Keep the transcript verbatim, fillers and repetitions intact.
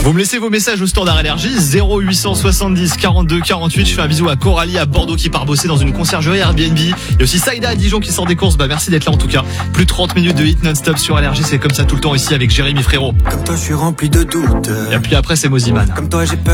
Vous me laissez vos messages au standard énergie zéro huit cent soixante-dix quarante-deux quarante-huit. Je fais un bisou à Coralie à Bordeaux qui part bosser dans une conciergerie Airbnb. Il y a aussi Saïda à Dijon qui sort des courses. Bah merci d'être là en tout cas. Plus de trente minutes de hit non-stop sur Énergie, c'est comme ça tout le temps ici avec Jérémy Frérot. Comme toi je suis rempli de doutes. Et puis après c'est Moziman. Comme toi j'ai peur.